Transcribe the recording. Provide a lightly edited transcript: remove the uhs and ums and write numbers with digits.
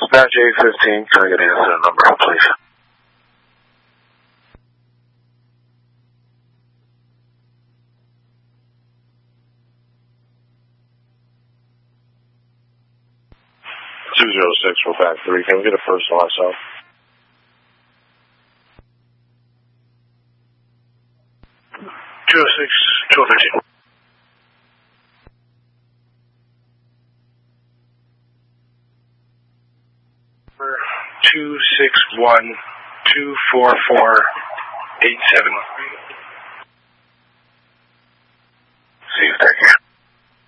Apache 815, can I get an incident number, please? for back 3. Can we get a personal myself? Two 213. 261-244-87. See you, thank you.